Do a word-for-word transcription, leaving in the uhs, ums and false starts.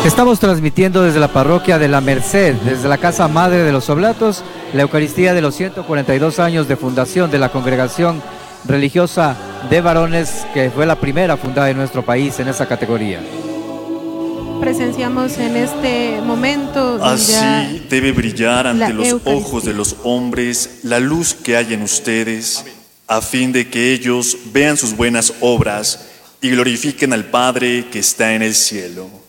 Estamos transmitiendo desde la parroquia de la Merced, desde la Casa Madre de los Oblatos, la Eucaristía de los ciento cuarenta y dos años de fundación de la Congregación Religiosa de Varones, que fue la primera fundada en nuestro país en esa categoría. Presenciamos en este momento. Así debe brillar ante los ojos de los hombres la luz que hay en ustedes, a fin de que ellos vean sus buenas obras y glorifiquen al Padre que está en el cielo.